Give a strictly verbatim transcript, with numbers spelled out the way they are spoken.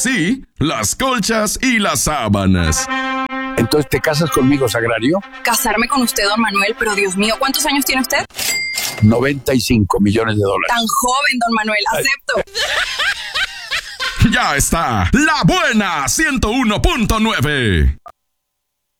sí, las colchas y las sábanas. Entonces, ¿te casas conmigo, Sagrario? Casarme con usted, don Manuel, pero Dios mío, ¿cuántos años tiene usted? noventa y cinco millones de dólares. Tan joven, don Manuel, acepto. Ya está, La Buena ciento uno punto nueve.